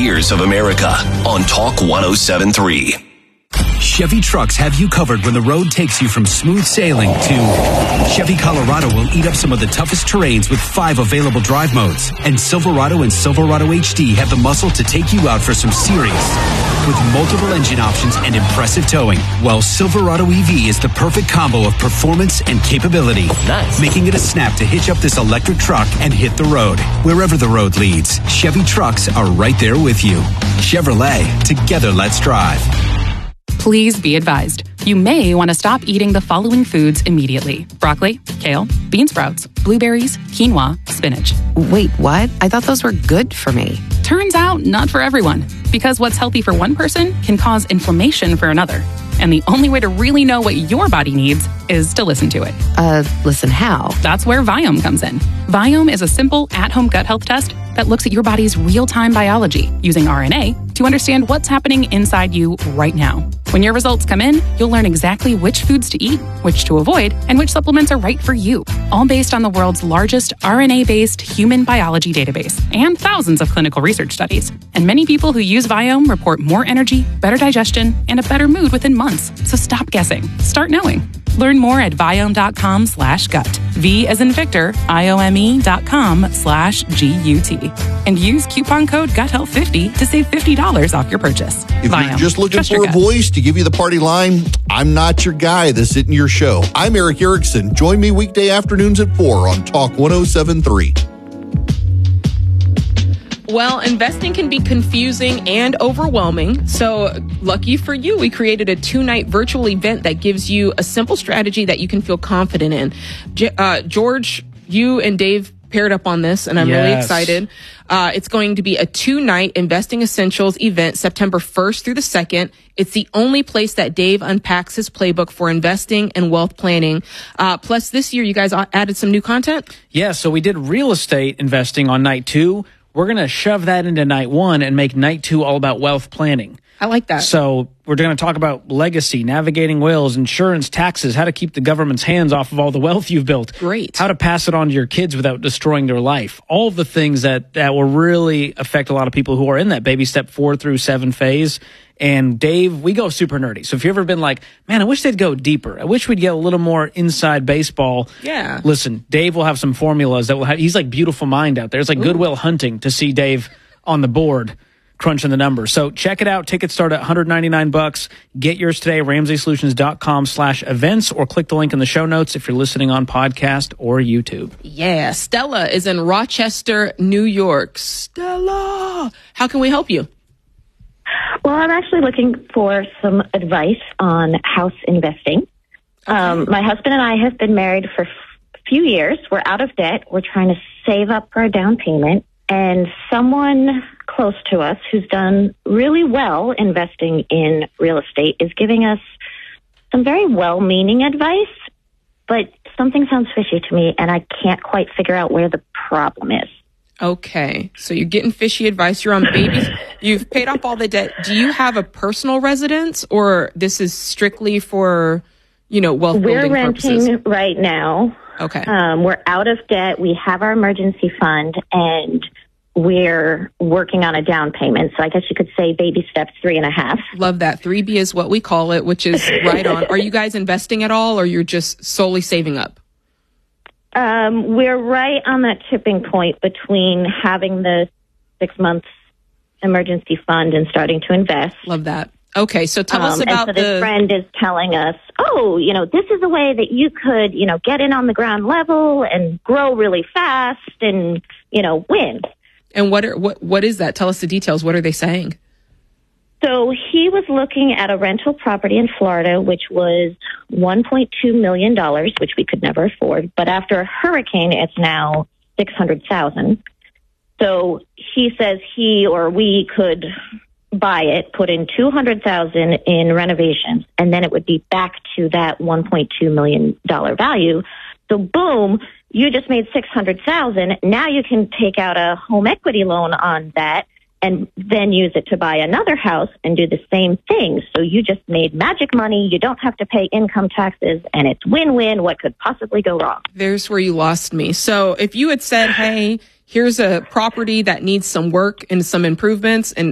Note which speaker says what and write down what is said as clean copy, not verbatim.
Speaker 1: years of America on Talk 107.3.
Speaker 2: Chevy trucks have you covered when the road takes you from smooth sailing to Chevy Colorado will eat up some of the toughest terrains with 5 available drive modes. And Silverado and Silverado HD have the muscle to take you out for some serious with multiple engine options and impressive towing. While Silverado EV is the perfect combo of performance and capability.
Speaker 3: Nice.
Speaker 2: Making it a snap to hitch up this electric truck and hit the road. Wherever the road leads, Chevy trucks are right there with you. Chevrolet, together let's drive.
Speaker 4: Please be advised. You may want to stop eating the following foods immediately. Broccoli, kale, bean sprouts, blueberries, quinoa, spinach.
Speaker 5: Wait, what? I thought those were good for me.
Speaker 4: Turns out, not for everyone. Because what's healthy for one person can cause inflammation for another. And the only way to really know what your body needs is to listen to it.
Speaker 5: Listen how?
Speaker 4: That's where Viome comes in. Viome is a simple, at-home gut health test that looks at your body's real-time biology using RNA to understand what's happening inside you right now. When your results come in, you'll learn exactly which foods to eat, which to avoid, and which supplements are right for you, all based on the world's largest RNA-based human biology database and thousands of clinical research studies. And many people who use Viome report more energy, better digestion, and a better mood within months. So stop guessing. Start knowing. Learn more at Viome.com/gut. V as in Victor, IOME.com/GUT. And use coupon code GUTHEALTH50 to save $50 off your purchase.
Speaker 6: If
Speaker 4: Viome.
Speaker 6: you're just looking
Speaker 4: Trust
Speaker 6: for
Speaker 4: your
Speaker 6: a
Speaker 4: gut.
Speaker 6: voice to give you the party line, I'm not your guy. This isn't your show. I'm Eric Erickson. Join me weekday afternoons at 4 on Talk 107.3.
Speaker 7: Well, investing can be confusing and overwhelming. So lucky for you, we created a 2-night virtual event that gives you a simple strategy that you can feel confident in. George, you and Dave paired up on this, and I'm really excited. It's going to be a 2-night Investing Essentials event, September 1st through the 2nd. It's the only place that Dave unpacks his playbook for investing and wealth planning. Plus, this year, you guys added some new content?
Speaker 3: Yeah, so we did real estate investing on night 2. We're going to shove that into night 1 and make night 2 all about wealth planning.
Speaker 7: I like that.
Speaker 3: So we're going to talk about legacy, navigating wills, insurance, taxes, how to keep the government's hands off of all the wealth you've built.
Speaker 7: Great.
Speaker 3: How to pass it on to your kids without destroying their life. All of the things that will really affect a lot of people who are in that baby step 4 through 7 phase. And Dave, we go super nerdy. So if you've ever been like, man, I wish they'd go deeper. I wish we'd get a little more inside baseball.
Speaker 7: Yeah.
Speaker 3: Listen, Dave will have some formulas that will have, he's like Beautiful Mind out there. It's like Goodwill Hunting to see Dave on the board crunching the numbers. So check it out. Tickets start at $199. Get yours today, RamseySolutions.com/events, or click the link in the show notes if you're listening on podcast or YouTube.
Speaker 7: Yeah. Stella is in Rochester, New York. Stella, how can we help you?
Speaker 8: Well, I'm actually looking for some advice on house investing. My husband and I have been married for a few years. We're out of debt. We're trying to save up for a down payment. And someone close to us who's done really well investing in real estate is giving us some very well-meaning advice, but something sounds fishy to me, and I can't quite figure out where the problem is.
Speaker 7: Okay, so you're getting fishy advice. You're on babies. You've paid off all the debt. Do you have a personal residence, or this is strictly for, wealth building purposes?
Speaker 8: We're renting right now.
Speaker 7: Okay.
Speaker 8: We're out of debt. We have our emergency fund, and we're working on a down payment. So I guess you could say baby steps 3.5.
Speaker 7: Love that. 3B is what we call it, which is right on. Are you guys investing at all, or you're just solely saving up?
Speaker 8: We're right on that tipping point between having the 6 months emergency fund and starting to invest.
Speaker 7: Love that. Okay, so tell us about
Speaker 8: and so this friend is telling us, this is a way that you could, get in on the ground level and grow really fast and, win.
Speaker 7: And what is that? Tell us the details. What are they saying?
Speaker 8: So he was looking at a rental property in Florida, which was $1.2 million, which we could never afford. But after a hurricane, it's now $600,000. So he says he or we could buy it, put in $200,000 in renovations, and then it would be back to that $1.2 million value. So boom, you just made $600,000. Now you can take out a home equity loan on that and then use it to buy another house and do the same thing. So you just made magic money. You don't have to pay income taxes, and it's win-win. What could possibly go wrong?
Speaker 7: There's where you lost me. So if you had said, hey, here's a property that needs some work and some improvements, and